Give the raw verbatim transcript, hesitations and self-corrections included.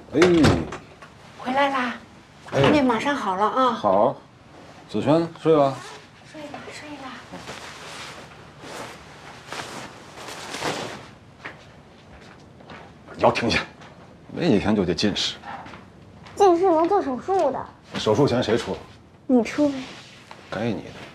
哎， 回来啦， 哎你马上好了啊。 好，子轩睡吧。 睡啦，睡啦。 腰停下，没一天就得近视。 近视能做手术的。 手术钱谁出？ 你出呗。 该你的。